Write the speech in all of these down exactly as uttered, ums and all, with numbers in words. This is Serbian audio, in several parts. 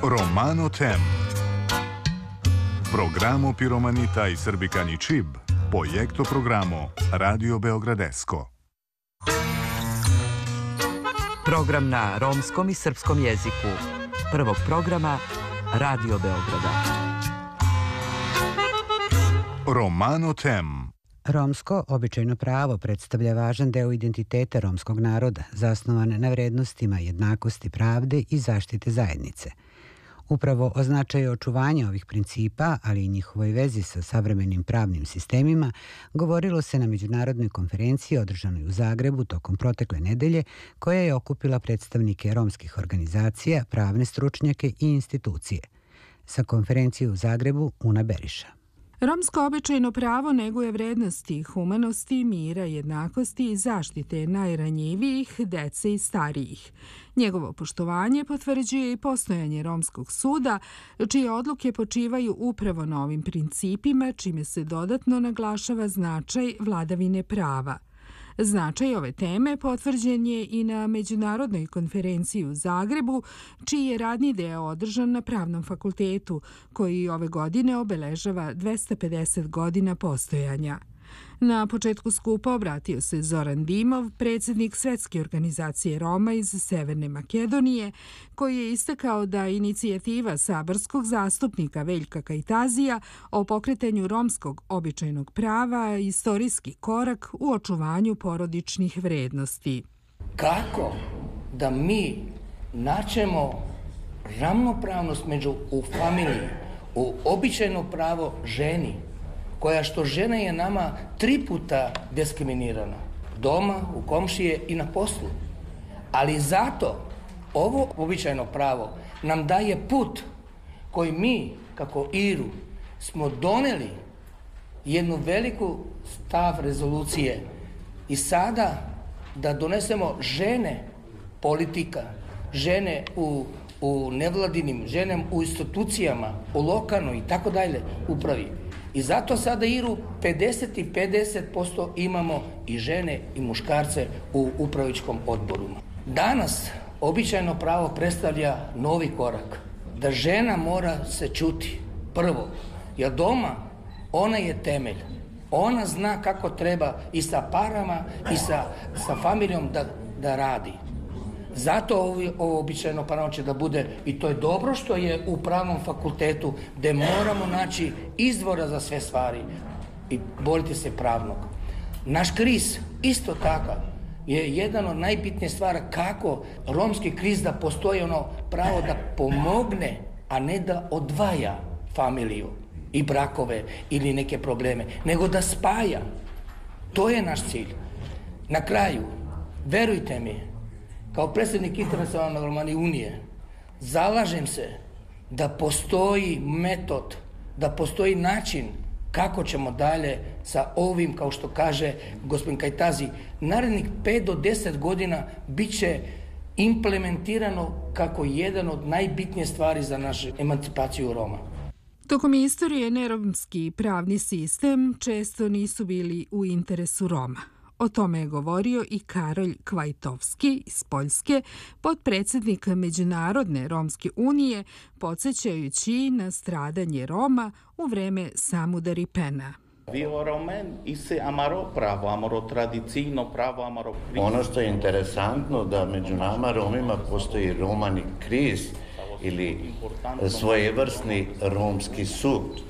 Romano Tem. Programo Piromanita i Srbikani Čib, projekto programo Radio Beogradesko. Program na romskom i srpskom jeziku. Prvog programa Radio Beograda. Romano Tem. Romsko običajno pravo predstavlja važan deo identiteta romskog naroda, zasnovan na vrednostima jednakosti, pravde i zaštite zajednice. Upravo o značaju očuvanja ovih principa, ali i njihovoj vezi sa savremenim pravnim sistemima, govorilo se na međunarodnoj konferenciji održanoj u Zagrebu tokom protekle nedelje, koja je okupila predstavnike romskih organizacija, pravne stručnjake i institucije. Sa konferencije u Zagrebu Una Beriša. Romsko običajno pravo neguje vrednosti humanosti, mira, jednakosti i zaštite najranjivijih, dece i starijih. Njegovo poštovanje potvrđuje i postojanje Romskog suda, čije odluke počivaju upravo na ovim principima, čime se dodatno naglašava značaj vladavine prava. Značaj ove teme potvrđen je i na Međunarodnoj konferenciji u Zagrebu, čiji je radni deo održan na Pravnom fakultetu, koji ove godine obeležava dvesta pedeset godina postojanja. Na početku skupa obratio se Zoran Dimov, predsjednik Svetske organizacije Roma iz Severne Makedonije, koji je istakao da inicijativa saborskog zastupnika Veljka Kajtazija o pokretanju romskog običajnog prava istorijski korak u očuvanju porodičnih vrednosti. Kako da mi naćemo ravnopravnost među u familiji, u običajno pravo ženi, koja što žena je nama tri puta diskriminirana. Doma, u komšije i na poslu. Ali zato ovo običajno pravo nam daje put koji mi, kako Iru, smo doneli jednu veliku stav rezolucije i sada da donesemo žene politika, žene u, u nevladinim, žene u institucijama, u lokalnoj i tako dalje upravi. I zato sada Iru pedeset i pedeset posto imamo i žene i muškarce u upravičkom odboru. Danas običajno pravo predstavlja novi korak. Da žena mora se čuti. Prvo, jer doma ona je temelj. Ona zna kako treba i sa parama i sa, sa familijom da, da radi. Zato ovo, ovo običajno pravo će da bude, i to je dobro što je u pravnom fakultetu, gde moramo naći izvora za sve stvari i boriti se pravnog. Naš kriz, isto tako, je jedan od najbitnijih stvari kako romski kriz da postoji ono pravo da pomogne, a ne da odvaja familiju i brakove ili neke probleme, nego da spaja. To je naš cilj. Na kraju, verujte mi, kao predsjednik Internacionalne Romani unije, zalažem se da postoji metod, da postoji način kako ćemo dalje sa ovim, kao što kaže gospodin Kajtazi, narednih pet do deset godina bit će implementirano kako jedan od najbitnijih stvari za našu emancipaciju Roma. Tokom istorije neromski pravni sistem često nisu bili u interesu Roma. O tome je govorio i Karolj Kvajtovski iz Poljske, potpredsjednik Međunarodne Romske unije, podsjećajući na stradanje Roma u vreme Samudaripena. Ono što je interesantno da među nama Romima postoji Romani kriz ili svojevrsni romski sud.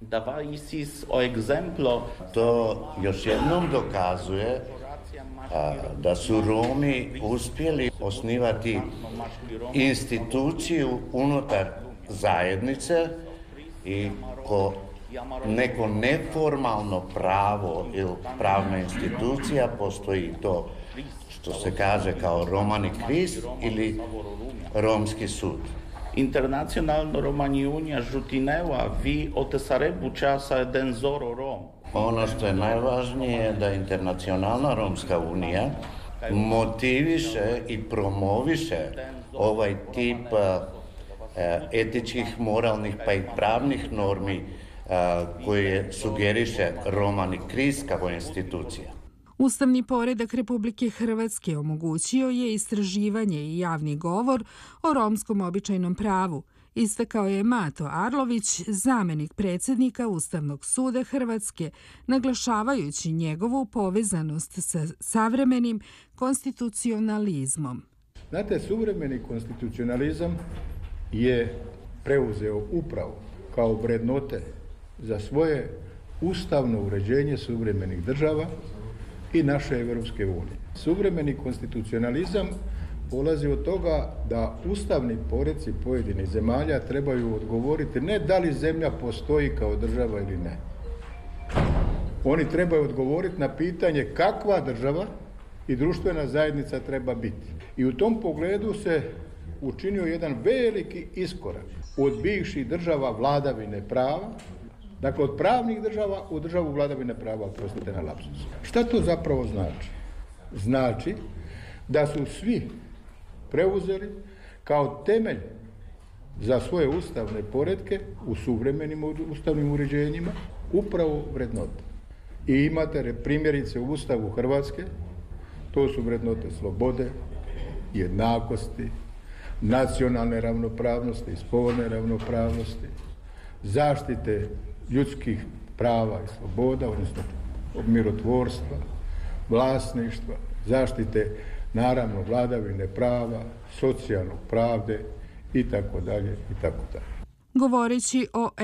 To još jednom dokazuje a, da su Romi uspjeli osnivati instituciju unutar zajednice i ko neko neformalno pravo ili pravna institucija postoji to što se kaže kao Romani kriz ili romski sud. Internacionalno Romani unija žutineva vi otesarebu časa den zoro Rom. Ono što je najvažnije je da Internacionalna Romska unija motiviše i promoviše ovaj tip etičkih, moralnih pa i pravnih normi koje sugeriše Romani kriz kao institucija. Ustavni poredak Republike Hrvatske omogućio je istraživanje i javni govor o romskom običajnom pravu istakao je Mato Arlović, zamenik predsjednika Ustavnog suda Hrvatske, naglašavajući njegovu povezanost sa savremenim konstitucionalizmom. Znate, suvremeni konstitucionalizam je preuzeo upravo kao vrednote za svoje ustavno uređenje suvremenih država i naše Europske unije. Suvremeni konstitucionalizam polazi od toga da ustavni poreci pojedinih zemalja trebaju odgovoriti ne da li zemlja postoji kao država ili ne. Oni trebaju odgovoriti na pitanje kakva država i društvena zajednica treba biti. I u tom pogledu se učinio jedan veliki iskorak od bivših država vladavine prava, dakle od pravnih država u državu vladavine prava, oprostite na lapsus. Šta to zapravo znači? Znači da su svi preuzeli kao temelj za svoje ustavne poretke u suvremenim ustavnim uređenjima upravo vrednote. I imate primjerice u Ustavu Hrvatske, to su vrednote slobode, jednakosti, nacionalne ravnopravnosti i spolne ravnopravnosti, zaštite ljudskih prava i sloboda, odnosno mirotvorstva, vlasništva, zaštite naravno vladavine prava, socijalnog pravde i tako dalje i tako dalje. Govoreći o